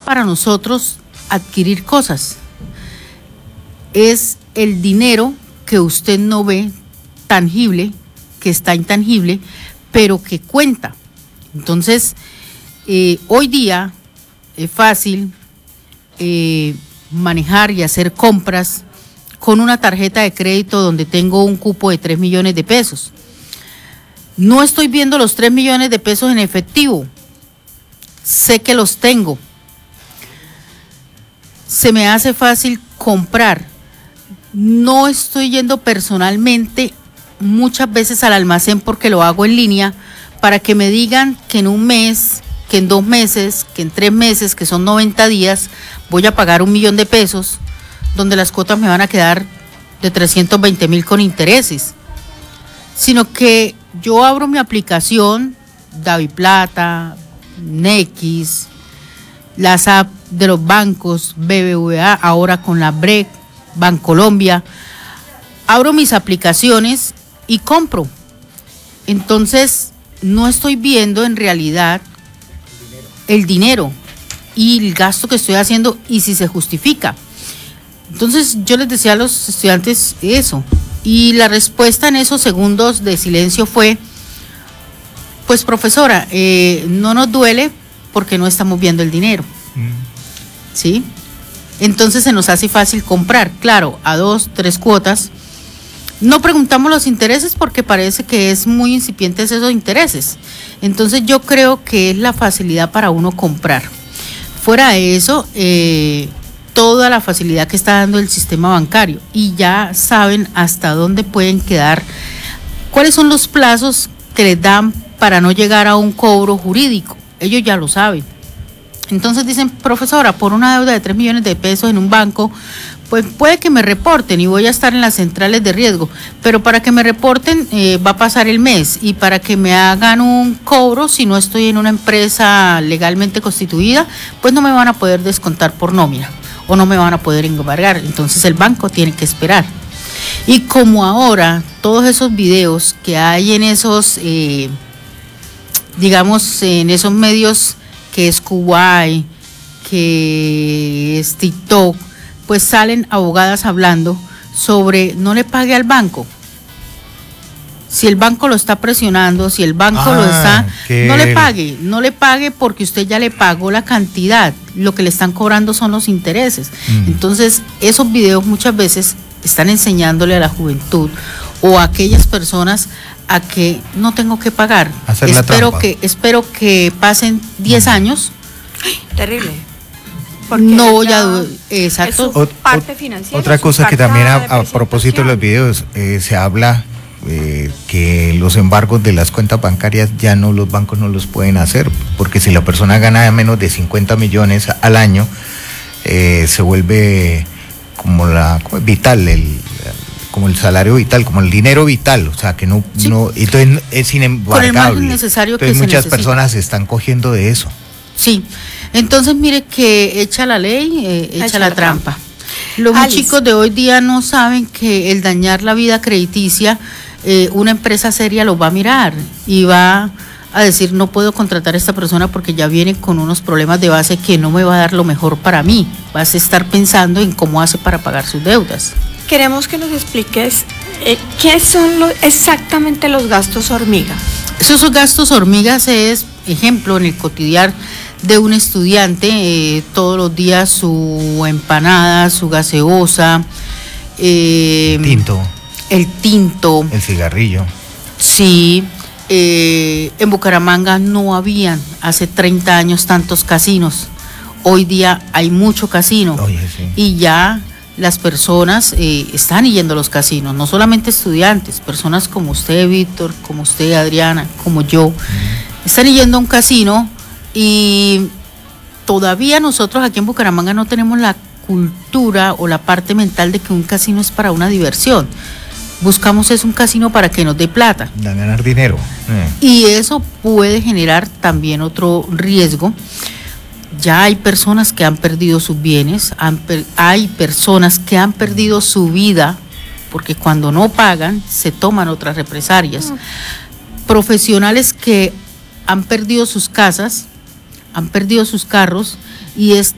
para nosotros adquirir cosas. Es el dinero que usted no ve tangible, que está intangible, pero que cuenta. Entonces, hoy día es fácil manejar y hacer compras con una tarjeta de crédito donde tengo un cupo de 3 millones de pesos. No estoy viendo los 3 millones de pesos en efectivo. Sé que los tengo. Se me hace fácil comprar. No estoy yendo personalmente muchas veces al almacén porque lo hago en línea para que me digan que en un mes, que en 2 meses, que en 3 meses, que son 90 días, voy a pagar 1 millón de pesos, donde las cuotas me van a quedar de 320,000 con intereses. Sino que yo abro mi aplicación, DaviPlata, Nequi, las apps de los bancos, BBVA, ahora con la BREC, Bancolombia, abro mis aplicaciones y compro. Entonces, no estoy viendo en realidad el dinero y el gasto que estoy haciendo y si se justifica. Entonces, yo les decía a los estudiantes eso. Y la respuesta en esos segundos de silencio fue, pues profesora, no nos duele porque no estamos viendo el dinero. ¿Sí? Entonces se nos hace fácil comprar, claro, a 2, 3 cuotas. No preguntamos los intereses porque parece que es muy incipiente esos intereses. Entonces yo creo que es la facilidad para uno comprar. Fuera de eso, toda la facilidad que está dando el sistema bancario y ya saben hasta dónde pueden quedar, cuáles son los plazos que les dan para no llegar a un cobro jurídico. Ellos ya lo saben. Entonces dicen, profesora, por una deuda de 3 millones de pesos en un banco, pues puede que me reporten y voy a estar en las centrales de riesgo, pero para que me reporten va a pasar el mes y para que me hagan un cobro, si no estoy en una empresa legalmente constituida, pues no me van a poder descontar por nómina o no me van a poder embargar. Entonces el banco tiene que esperar. Y como ahora todos esos videos que hay en esos, digamos, en esos medios que es Kuwait, que es TikTok, pues salen abogadas hablando sobre no le pague al banco. Si el banco lo está presionando, si el banco lo está, no le pague porque usted ya le pagó la cantidad, lo que le están cobrando son los intereses. Entonces, esos videos muchas veces están enseñándole a la juventud o a aquellas personas a que no tengo que pagar. Espero que pasen 10 años. Terrible. No voy a... Exacto. Parte financiera. Otra cosa que también a propósito de los videos se habla que los embargos de las cuentas bancarias ya no, los bancos no los pueden hacer, porque si la persona gana menos de 50 millones al año, se vuelve como vital, como el salario vital, como el dinero vital, o sea que no, entonces es inembargable. Entonces muchas personas se están cogiendo de eso. Sí, entonces mire que echa la ley, echa la trampa. Los chicos de hoy día no saben que el dañar la vida crediticia, una empresa seria lo va a mirar y va a decir, no puedo contratar a esta persona porque ya viene con unos problemas de base que no me va a dar lo mejor para mí. Vas a estar pensando en cómo hace para pagar sus deudas. Queremos que nos expliques qué son exactamente los gastos hormiga. Esos gastos hormigas es, ejemplo, en el cotidiano de un estudiante, todos los días su empanada, su gaseosa, el tinto, el cigarrillo. Sí, en Bucaramanga no habían hace 30 años tantos casinos. Hoy día hay mucho casino. Oye, sí. Y ya las personas están yendo a los casinos, no solamente estudiantes, personas como usted, Víctor, como usted, Adriana, como yo, están yendo a un casino y todavía nosotros aquí en Bucaramanga no tenemos la cultura o la parte mental de que un casino es para una diversión. Buscamos es un casino para que nos dé plata. Ganar dinero. Y eso puede generar también otro riesgo. Ya hay personas que han perdido sus bienes, hay personas que han perdido su vida, porque cuando no pagan se toman otras represalias. Profesionales que han perdido sus casas, han perdido sus carros y